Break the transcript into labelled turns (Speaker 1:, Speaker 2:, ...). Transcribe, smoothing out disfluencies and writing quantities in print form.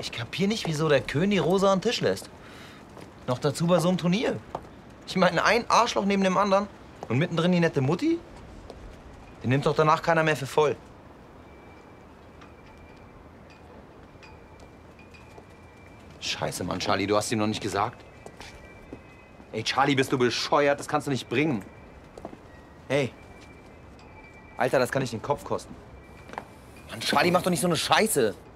Speaker 1: Ich kapier nicht, wieso der König die Rosa am Tisch lässt. Noch dazu bei so einem Turnier. Ich meine, ein Arschloch neben dem anderen und mittendrin die nette Mutti? Den nimmt doch danach keiner mehr für voll. Scheiße, Mann, Charlie, du hast ihm noch nicht gesagt? Ey, Charlie, bist du bescheuert? Das kannst du nicht bringen. Hey. Alter, das kann dich den Kopf kosten. Mann, Charlie, mach doch nicht so eine Scheiße.